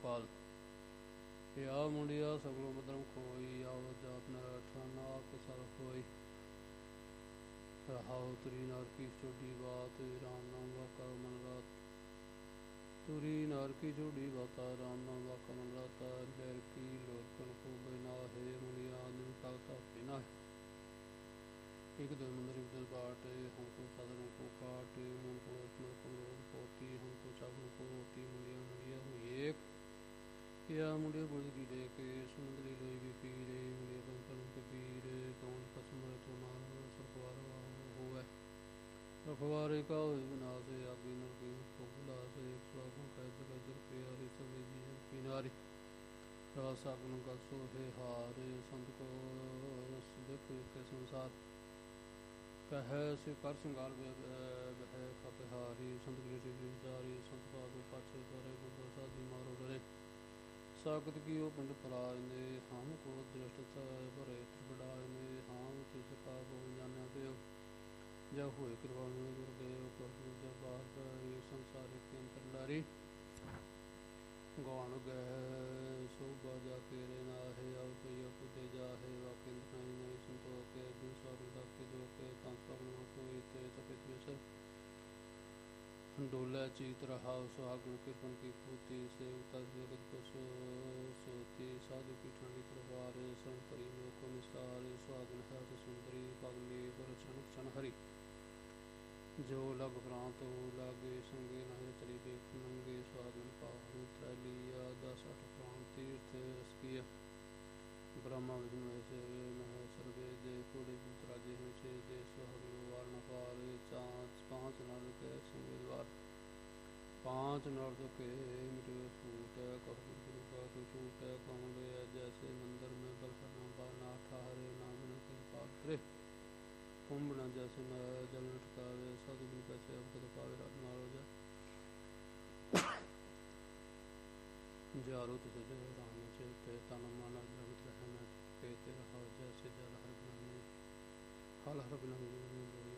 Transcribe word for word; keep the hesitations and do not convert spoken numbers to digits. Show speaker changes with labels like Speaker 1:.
Speaker 1: ਗੋਪਾਲ। या मुंडिया सगलो मदम खोई आओ जात न ठाना के सर खोई रहाओ तुरी नार की चोटी बात राम नाम वाका मन रात तुरी नार की चोटी बाता राम नाम वाका मन राता लहर की लोकन को बिना है मुंडिया दिन कागता बिना है एक दो मंदिर एक दो बाट हमको साधनों को काट मन को अपनों को रोग पोती हमको चावलों को रोटी मुंडिया मुंडिया हुई एक या मुंडे बुढ़ की लेके समुद्री लोई भी पी रे मुंडे पंचन के पीर कौन पसमर तो मार सरखवार होवे रखवारे का विनाश आगे नरकी को बुला से एक स्वागन कैद कैद प्यारी सभी जी किनारी रासागन का सोहे हार संत को देखो के संसार कह से कर सिंगार बह खपहारी संत गिरी संत पाप पाछे करे गुरु साधी मारो डरे सागत की ओ पिंड फलाए हम को दृष्ट भरे त्रिपड़ाए हम तिस का को जाना पे जब हुए कृपा में गुरुदेव प्रभु जब बाहर संसार के अंतर लारी गौण गह सो बाजा के रे ना है अब तो पुदे जा है वाकई नहीं नहीं संतो के दूसरा के जो के कांस्पन को इते तपित विसर डोला चीत रहा सुहागण कृपन की पूती से उतर जगत को सो सोती साधु की ठंडी प्रवार सन परी में को निस्तार सुहागण है तो सुंदरी पगली पर क्षण क्षण हरी जो लग प्रांत हो लागे संगे नहे चली देख नंगे सुहागण पाहु त्रैलिया दस अठ प्राण तीर्थ रसकिया ब्रह्मा विष्णु से महेश्वर वेद कोड़े पुत्राजे हैं से दे सुहागण वारण पार चाँच पाँच नर के संवेदवार पाँच नर्द के मृग फूट कह गुरु का टूट कौन जैसे मंदिर में बलहना बाना ठहरे नाम के पात्रे कुंभ न जैसे न जल लटकावे साधु बिन कैसे अवगत पावे रात मारो जा जारो तुझे जो राम चेते तन मन जगत रहना कहते रहो जैसे जल हर बिना हल हर बिना